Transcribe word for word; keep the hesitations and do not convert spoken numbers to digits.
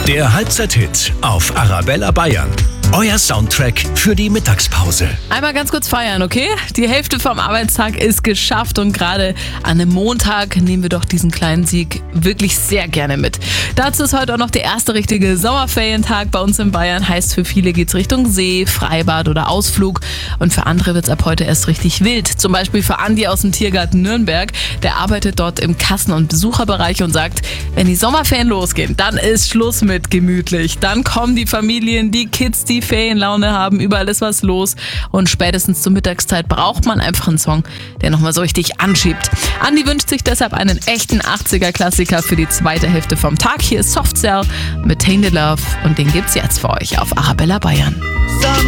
Der Halbzeit-Hit auf Arabella Bayern. Euer Soundtrack für die Mittagspause. Einmal ganz kurz feiern, okay? Die Hälfte vom Arbeitstag ist geschafft und gerade an einem Montag nehmen wir doch diesen kleinen Sieg wirklich sehr gerne mit. Dazu ist heute auch noch der erste richtige Sommerferientag bei uns in Bayern. Heißt, für viele geht's Richtung See, Freibad oder Ausflug und für andere wird's ab heute erst richtig wild. Zum Beispiel für Andi aus dem Tiergarten Nürnberg. Der arbeitet dort im Kassen- und Besucherbereich und sagt, wenn die Sommerferien losgehen, dann ist Schluss mit gemütlich. Dann kommen die Familien, die Kids, die Ferienlaune haben, überall ist was los und spätestens zur Mittagszeit braucht man einfach einen Song, der nochmal so richtig anschiebt. Andi wünscht sich deshalb einen echten achtziger-Klassiker für die zweite Hälfte vom Tag. Hier ist Soft Cell mit Tainted Love und den gibt's jetzt für euch auf Arabella Bayern.